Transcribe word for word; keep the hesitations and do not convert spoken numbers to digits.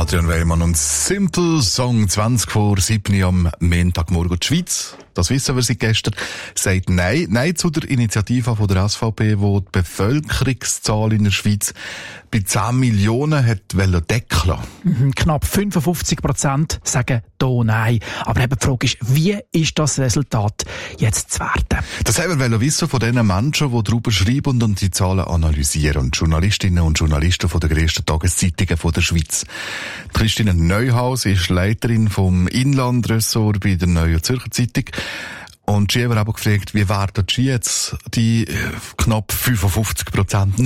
Adrian Weymann und Simple Song zwanzig vor sieben am Montagmorgen. Die Schweiz, das wissen wir seit gestern, sagt Nein. Nein zu der Initiative von der S V P, die die Bevölkerungszahl in der Schweiz bei zehn Millionen hat deckeln. Mhm, knapp fünfundfünfzig Prozent sagen da Nein. Aber eben die Frage ist, wie ist das Resultat jetzt zu werten? Das haben wir wissen von den Menschen, die darüber schreiben und die Zahlen analysieren. Die Journalistinnen und Journalisten von der grössten Tageszeitungen von der Schweiz. Christine Neuhaus ist Leiterin vom Inlandressort bei der Neuen Zürcher Zeitung. Und sie haben aber gefragt, wie werden die jetzt die knapp fünfundfünfzig Prozent